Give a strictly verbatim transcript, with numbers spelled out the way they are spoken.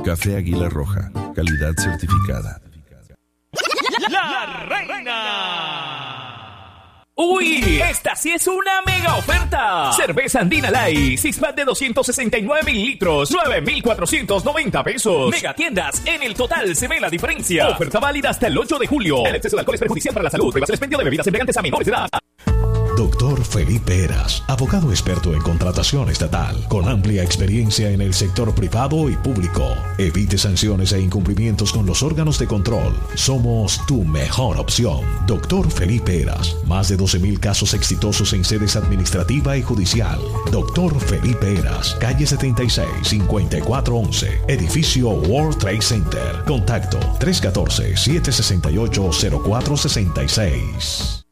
Café Águila Roja, calidad certificada. La Reina. ¡Uy! Esta sí es una mega oferta. Cerveza Andina Light, six pack de doscientos sesenta y nueve mililitros, nueve mil cuatrocientos noventa pesos. Mega tiendas, en el total se ve la diferencia. Oferta válida hasta el ocho de julio. El exceso de alcohol es perjudicial para la salud. Prohíbas el expendio de bebidas embriagantes a menores de edad. Doctor Felipe Heras, abogado experto en contratación estatal, con amplia experiencia en el sector privado y público. Evite sanciones e incumplimientos con los órganos de control. Somos tu mejor opción. Doctor Felipe Heras, más de doce mil casos exitosos en sedes administrativa y judicial. Doctor Felipe Heras, calle setenta y seis, cincuenta y cuatro once, edificio World Trade Center. Contacto tres uno cuatro, siete seis ocho, cero cuatro seis seis.